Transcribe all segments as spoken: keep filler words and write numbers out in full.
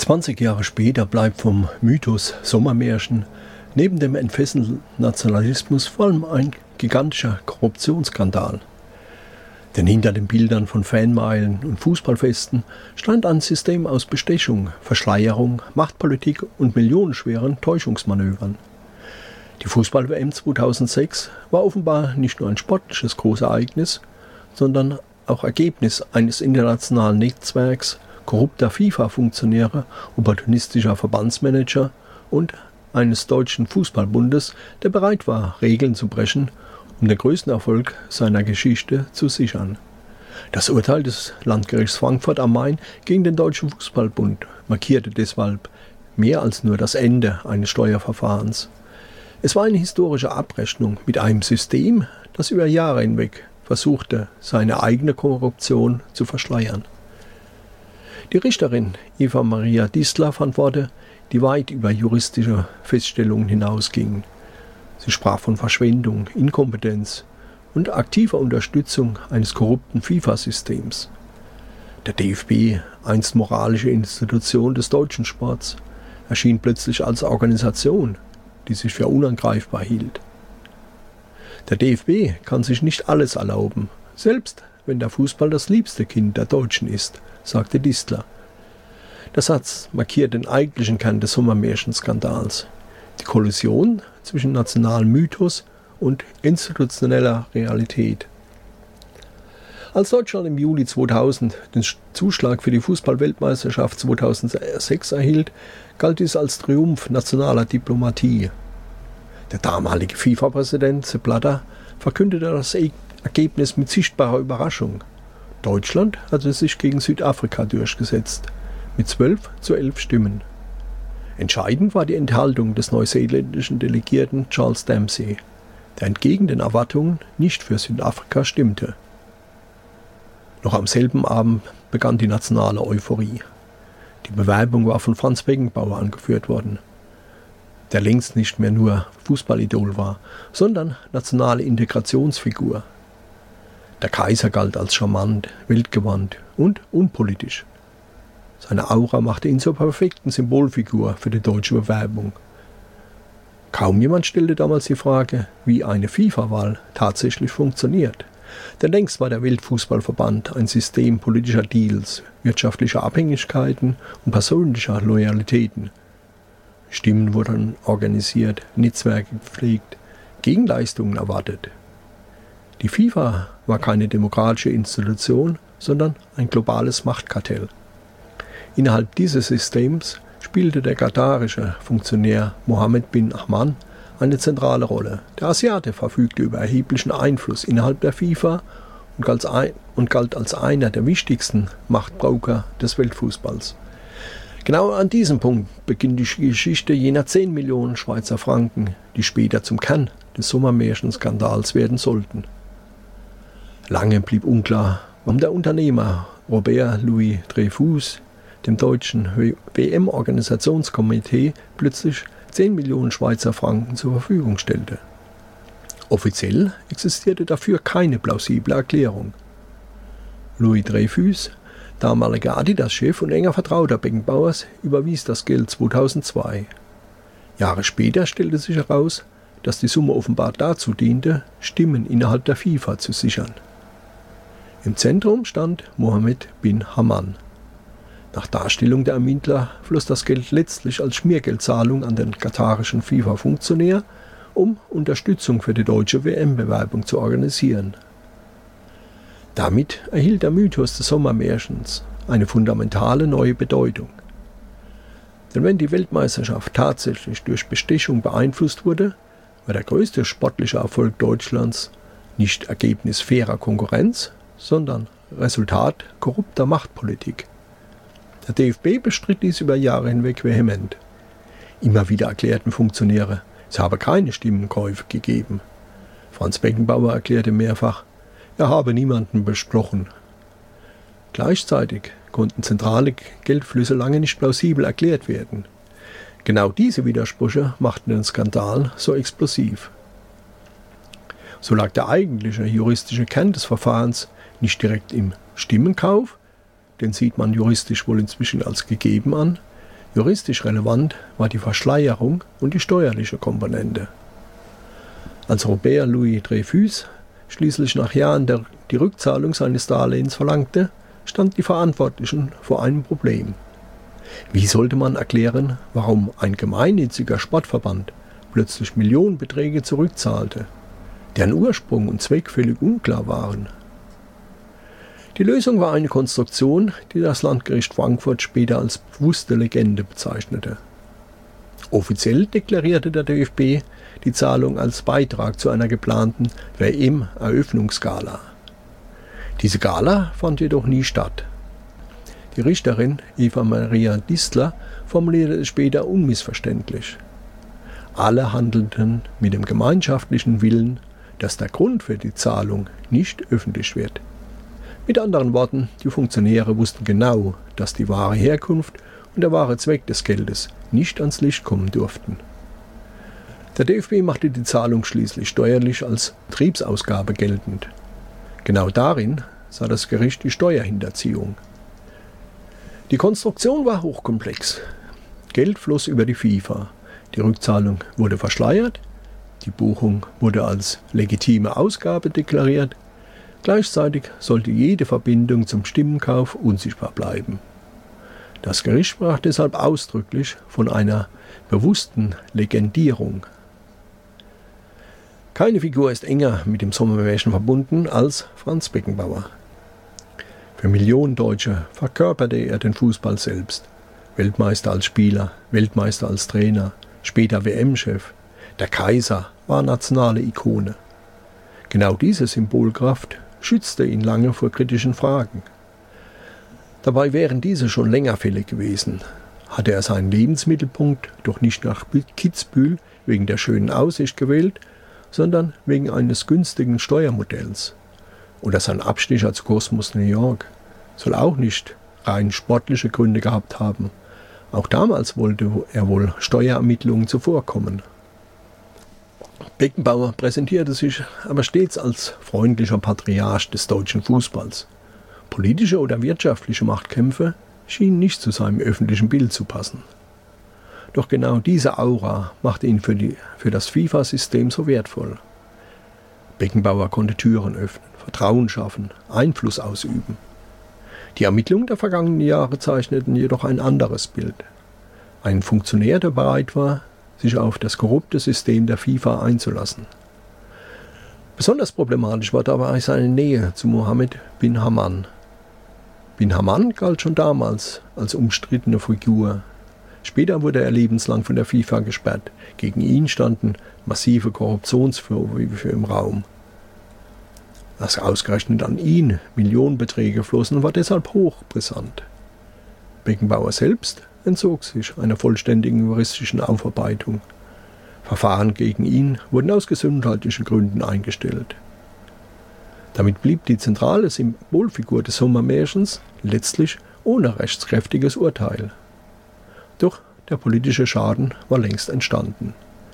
zwanzig Jahre später bleibt vom Mythos Sommermärchen neben dem entfesselten Nationalismus vor allem ein gigantischer Korruptionsskandal. Denn hinter den Bildern von Fanmeilen und Fußballfesten stand ein System aus Bestechung, Verschleierung, Machtpolitik und millionenschweren Täuschungsmanövern. Die Fußball-W M zweitausendsechs war offenbar nicht nur ein sportliches Großereignis, sondern auch Ergebnis eines internationalen Netzwerks korrupter FIFA-Funktionäre, opportunistischer Verbandsmanager und eines deutschen Fußballbundes, der bereit war, Regeln zu brechen, um den größten Erfolg seiner Geschichte zu sichern. Das Urteil des Landgerichts Frankfurt am Main gegen den Deutschen Fußballbund markierte deshalb mehr als nur das Ende eines Steuerverfahrens. Es war eine historische Abrechnung mit einem System, das über Jahre hinweg versuchte, seine eigene Korruption zu verschleiern. Die Richterin Eva Maria Distler fand Worte, die weit über juristische Feststellungen hinausgingen. Sie sprach von Verschwendung, Inkompetenz und aktiver Unterstützung eines korrupten FIFA-Systems. Der D F B, einst moralische Institution des deutschen Sports, erschien plötzlich als Organisation, die sich für unangreifbar hielt. Der D F B kann sich nicht alles erlauben, selbst wenn der Fußball das liebste Kind der Deutschen ist, sagte Distler. Der Satz markiert den eigentlichen Kern des Sommermärchenskandals: die Kollision zwischen nationalem Mythos und institutioneller Realität. Als Deutschland im Juli zweitausend den Zuschlag für die Fußball-Weltmeisterschaft zweitausendsechs erhielt, galt dies als Triumph nationaler Diplomatie. Der damalige FIFA-Präsident Sepp Blatter verkündete das Ergebnis mit sichtbarer Überraschung. Deutschland hatte sich gegen Südafrika durchgesetzt, mit zwölf zu elf Stimmen. Entscheidend war die Enthaltung des neuseeländischen Delegierten Charles Dempsey, der entgegen den Erwartungen nicht für Südafrika stimmte. Noch am selben Abend begann die nationale Euphorie. Die Bewerbung war von Franz Beckenbauer angeführt worden, der längst nicht mehr nur Fußballidol war, sondern nationale Integrationsfigur. Der Kaiser galt als charmant, weltgewandt und unpolitisch. Seine Aura machte ihn zur perfekten Symbolfigur für die deutsche Bewerbung. Kaum jemand stellte damals die Frage, wie eine FIFA-Wahl tatsächlich funktioniert. Denn längst war der Weltfußballverband ein System politischer Deals, wirtschaftlicher Abhängigkeiten und persönlicher Loyalitäten. Stimmen wurden organisiert, Netzwerke gepflegt, Gegenleistungen erwartet. Die FIFA war keine demokratische Institution, sondern ein globales Machtkartell. Innerhalb dieses Systems spielte der katarische Funktionär Mohammed bin Ahman eine zentrale Rolle. Der Asiate verfügte über erheblichen Einfluss innerhalb der FIFA und galt, ein, und galt als einer der wichtigsten Machtbroker des Weltfußballs. Genau an diesem Punkt beginnt die Geschichte jener zehn Millionen Schweizer Franken, die später zum Kern des Sommermärchenskandals werden sollten. Lange blieb unklar, warum der Unternehmer Robert Louis Dreyfus dem deutschen W M-Organisationskomitee plötzlich zehn Millionen Schweizer Franken zur Verfügung stellte. Offiziell existierte dafür keine plausible Erklärung. Louis Dreyfus, damaliger Adidas-Chef und enger Vertrauter Beckenbauers, überwies das Geld zweitausendzwei. Jahre später stellte sich heraus, dass die Summe offenbar dazu diente, Stimmen innerhalb der FIFA zu sichern. Im Zentrum stand Mohammed bin Haman. Nach Darstellung der Ermittler floss das Geld letztlich als Schmiergeldzahlung an den katarischen FIFA-Funktionär, um Unterstützung für die deutsche W M-Bewerbung zu organisieren. Damit erhielt der Mythos des Sommermärchens eine fundamentale neue Bedeutung. Denn wenn die Weltmeisterschaft tatsächlich durch Bestechung beeinflusst wurde, war der größte sportliche Erfolg Deutschlands nicht Ergebnis fairer Konkurrenz, sondern Resultat korrupter Machtpolitik. Der D F B bestritt dies über Jahre hinweg vehement. Immer wieder erklärten Funktionäre, es habe keine Stimmenkäufe gegeben. Franz Beckenbauer erklärte mehrfach, er habe niemanden besprochen. Gleichzeitig konnten zentrale Geldflüsse lange nicht plausibel erklärt werden. Genau diese Widersprüche machten den Skandal so explosiv. So lag der eigentliche juristische Kern des Verfahrens nicht direkt im Stimmenkauf, den sieht man juristisch wohl inzwischen als gegeben an, Juristisch relevant war die Verschleierung und die steuerliche Komponente. Als Robert Louis Dreyfus schließlich nach Jahren der, die Rückzahlung seines Darlehens verlangte, standen die Verantwortlichen vor einem Problem. Wie sollte man erklären, warum ein gemeinnütziger Sportverband plötzlich Millionenbeträge zurückzahlte, deren Ursprung und Zweck völlig unklar waren? Die Lösung war eine Konstruktion, die das Landgericht Frankfurt später als bewusste Legende bezeichnete. Offiziell deklarierte der D F B die Zahlung als Beitrag zu einer geplanten W M-Eröffnungsgala. Diese Gala fand jedoch nie statt. Die Richterin Eva Maria Distler formulierte es später unmissverständlich. Alle handelten mit dem gemeinschaftlichen Willen, dass der Grund für die Zahlung nicht öffentlich wird. Mit anderen Worten, die Funktionäre wussten genau, dass die wahre Herkunft und der wahre Zweck des Geldes nicht ans Licht kommen durften. Der D F B machte die Zahlung schließlich steuerlich als Betriebsausgabe geltend. Genau darin sah das Gericht die Steuerhinterziehung. Die Konstruktion war hochkomplex. Geld floss über die FIFA. Die Rückzahlung wurde verschleiert. Die Buchung wurde als legitime Ausgabe deklariert. Gleichzeitig sollte jede Verbindung zum Stimmenkauf unsichtbar bleiben. Das Gericht sprach deshalb ausdrücklich von einer bewussten Legendierung. Keine Figur ist enger mit dem Sommermärchen verbunden als Franz Beckenbauer. Für Millionen Deutsche verkörperte er den Fußball selbst. Weltmeister als Spieler, Weltmeister als Trainer, später W M-Chef. Der Kaiser war nationale Ikone. Genau diese Symbolkraft schützte ihn lange vor kritischen Fragen. Dabei wären diese schon länger fällig gewesen. Hatte er seinen Lebensmittelpunkt doch nicht nach Kitzbühel wegen der schönen Aussicht gewählt, sondern wegen eines günstigen Steuermodells. Oder sein Abstecher zu Cosmos New York soll auch nicht rein sportliche Gründe gehabt haben. Auch damals wollte er wohl Steuerermittlungen zuvorkommen. Beckenbauer präsentierte sich aber stets als freundlicher Patriarch des deutschen Fußballs. Politische oder wirtschaftliche Machtkämpfe schienen nicht zu seinem öffentlichen Bild zu passen. Doch genau diese Aura machte ihn für, die, für das FIFA-System so wertvoll. Beckenbauer konnte Türen öffnen, Vertrauen schaffen, Einfluss ausüben. Die Ermittlungen der vergangenen Jahre zeichneten jedoch ein anderes Bild. Ein Funktionär, der bereit war, sich auf das korrupte System der FIFA einzulassen. Besonders problematisch war dabei seine Nähe zu Mohammed bin Haman. Bin Haman galt schon damals als umstrittene Figur. Später wurde er lebenslang von der FIFA gesperrt. Gegen ihn standen massive Korruptionsvorwürfe im Raum. Dass ausgerechnet an ihn Millionenbeträge flossen, war deshalb hochbrisant. Beckenbauer selbst entzog sich einer vollständigen juristischen Aufarbeitung. Verfahren gegen ihn wurden aus gesundheitlichen Gründen eingestellt. Damit blieb die zentrale Symbolfigur des Sommermärchens letztlich ohne rechtskräftiges Urteil. Doch der politische Schaden war längst entstanden.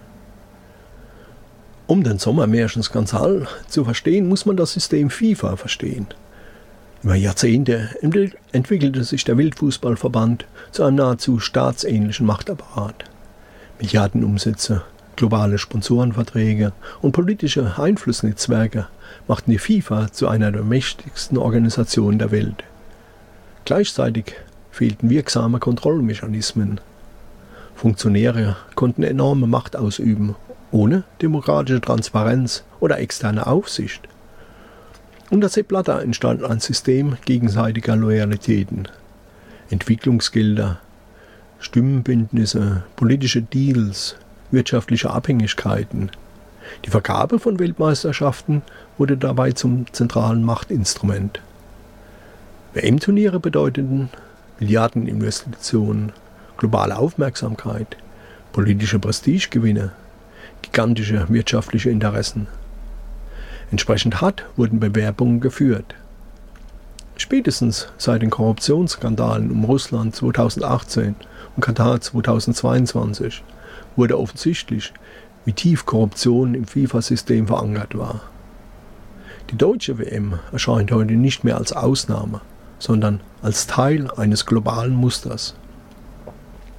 Um den Sommermärchenskandal zu verstehen, muss man das System FIFA verstehen. Über Jahrzehnte entwickelte sich der Weltfußballverband zu einem nahezu staatsähnlichen Machtapparat. Milliardenumsätze, globale Sponsorenverträge und politische Einflussnetzwerke machten die FIFA zu einer der mächtigsten Organisationen der Welt. Gleichzeitig fehlten wirksame Kontrollmechanismen. Funktionäre konnten enorme Macht ausüben, ohne demokratische Transparenz oder externe Aufsicht. Unter Sepp Blatter entstand ein System gegenseitiger Loyalitäten. Entwicklungsgelder, Stimmenbündnisse, politische Deals, wirtschaftliche Abhängigkeiten. Die Vergabe von Weltmeisterschaften wurde dabei zum zentralen Machtinstrument. W M-Turniere bedeuteten Milliardeninvestitionen, globale Aufmerksamkeit, politische Prestigegewinne, gigantische wirtschaftliche Interessen. Entsprechend hart wurden Bewerbungen geführt. Spätestens seit den Korruptionsskandalen um Russland zweitausendachtzehn und Katar zweitausendzweiundzwanzig wurde offensichtlich, wie tief Korruption im FIFA-System verankert war. Die deutsche W M erscheint heute nicht mehr als Ausnahme, sondern als Teil eines globalen Musters.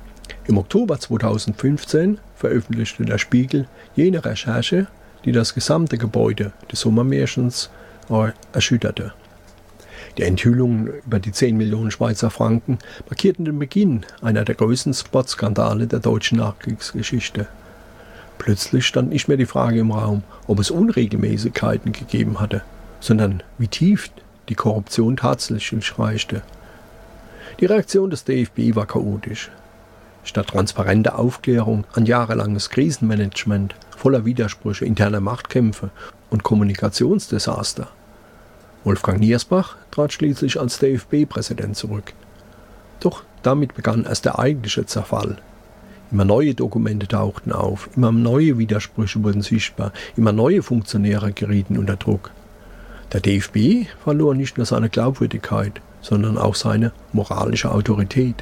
Im Oktober zweitausendfünfzehn veröffentlichte der Spiegel jene Recherche, die das gesamte Gebäude des Sommermärchens erschütterte. Die Enthüllungen über die zehn Millionen Schweizer Franken markierten den Beginn einer der größten Sportskandale der deutschen Nachkriegsgeschichte. Plötzlich stand nicht mehr die Frage im Raum, ob es Unregelmäßigkeiten gegeben hatte, sondern wie tief die Korruption tatsächlich reichte. Die Reaktion des D F B war chaotisch. Statt transparenter Aufklärung an jahrelanges Krisenmanagement voller Widersprüche, interner Machtkämpfe und Kommunikationsdesaster. Wolfgang Niersbach trat schließlich als D F B-Präsident zurück. Doch damit begann erst der eigentliche Zerfall. Immer neue Dokumente tauchten auf, immer neue Widersprüche wurden sichtbar, immer neue Funktionäre gerieten unter Druck. Der D F B verlor nicht nur seine Glaubwürdigkeit, sondern auch seine moralische Autorität.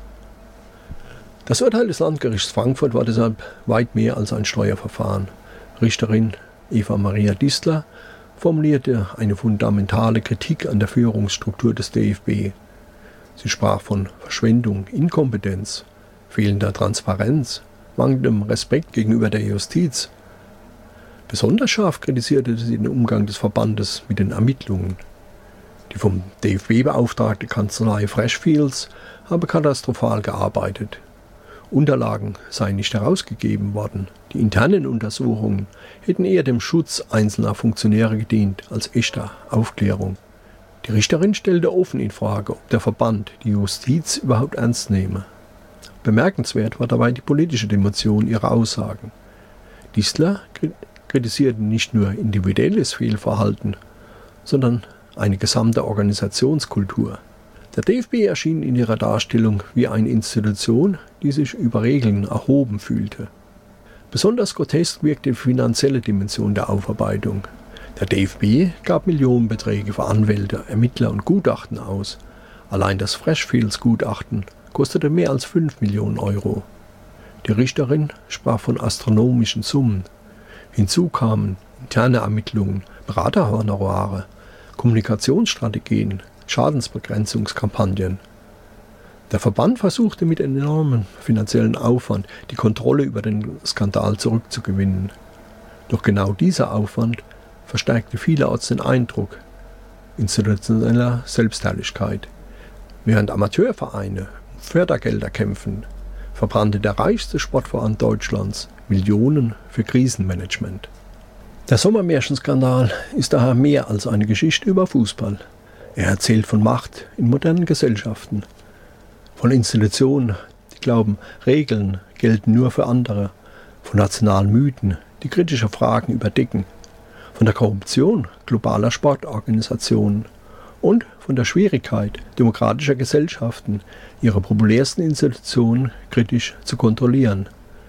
Das Urteil des Landgerichts Frankfurt war deshalb weit mehr als ein Steuerverfahren. Richterin Eva Maria Distler formulierte eine fundamentale Kritik an der Führungsstruktur des D F B. Sie sprach von Verschwendung, Inkompetenz, fehlender Transparenz, mangelndem Respekt gegenüber der Justiz. Besonders scharf kritisierte sie den Umgang des Verbandes mit den Ermittlungen. Die vom D F B beauftragte Kanzlei Freshfields habe katastrophal gearbeitet. Unterlagen seien nicht herausgegeben worden. Die internen Untersuchungen hätten eher dem Schutz einzelner Funktionäre gedient als echter Aufklärung. Die Richterin stellte offen in Frage, ob der Verband die Justiz überhaupt ernst nehme. Bemerkenswert war dabei die politische Dimension ihrer Aussagen. Distler kritisierte nicht nur individuelles Fehlverhalten, sondern eine gesamte Organisationskultur. Der D F B erschien in ihrer Darstellung wie eine Institution, die sich über Regeln erhoben fühlte. Besonders grotesk wirkte die finanzielle Dimension der Aufarbeitung. Der D F B gab Millionenbeträge für Anwälte, Ermittler und Gutachten aus. Allein das Freshfields-Gutachten kostete mehr als fünf Millionen Euro. Die Richterin sprach von astronomischen Summen. Hinzu kamen interne Ermittlungen, Beraterhonorare, Kommunikationsstrategien, Schadensbegrenzungskampagnen. Der Verband versuchte mit enormem finanziellen Aufwand die Kontrolle über den Skandal zurückzugewinnen. Doch genau dieser Aufwand verstärkte vielerorts den Eindruck institutioneller Selbstherrlichkeit. Während Amateurvereine um Fördergelder kämpfen, verbrannte der reichste Sportverein Deutschlands Millionen für Krisenmanagement. Der Sommermärchenskandal ist daher mehr als eine Geschichte über Fußball. Er erzählt von Macht in modernen Gesellschaften, von Institutionen, die glauben, Regeln gelten nur für andere, von nationalen Mythen, die kritische Fragen überdecken, von der Korruption globaler Sportorganisationen und von der Schwierigkeit demokratischer Gesellschaften, ihre populärsten Institutionen kritisch zu kontrollieren.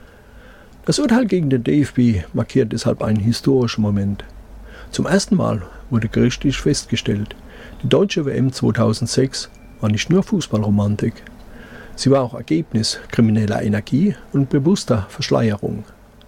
Das Urteil gegen den D F B markiert deshalb einen historischen Moment. Zum ersten Mal wurde gerichtlich festgestellt, die deutsche W M zweitausendsechs war nicht nur Fußballromantik. Sie war auch Ergebnis krimineller Energie und bewusster Verschleierung.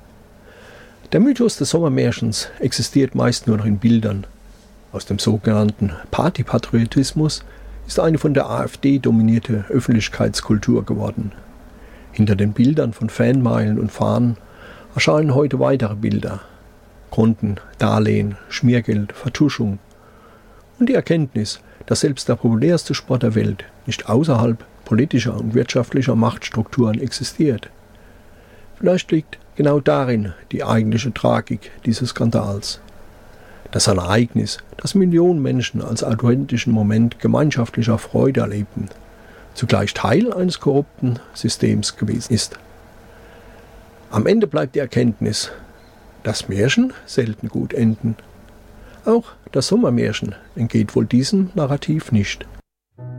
Der Mythos des Sommermärchens existiert meist nur noch in Bildern. Aus dem sogenannten Partypatriotismus ist eine von der AfD dominierte Öffentlichkeitskultur geworden. Hinter den Bildern von Fanmeilen und Fahnen erscheinen heute weitere Bilder. Konten, Darlehen, Schmiergeld, Vertuschung. Und die Erkenntnis, dass selbst der populärste Sport der Welt nicht außerhalb politischer und wirtschaftlicher Machtstrukturen existiert. Vielleicht liegt genau darin die eigentliche Tragik dieses Skandals. Das Ereignis, das Millionen Menschen als authentischen Moment gemeinschaftlicher Freude erlebten, zugleich Teil eines korrupten Systems gewesen ist. Am Ende bleibt die Erkenntnis, dass Märchen selten gut enden. Auch das Sommermärchen entgeht wohl diesem Narrativ nicht.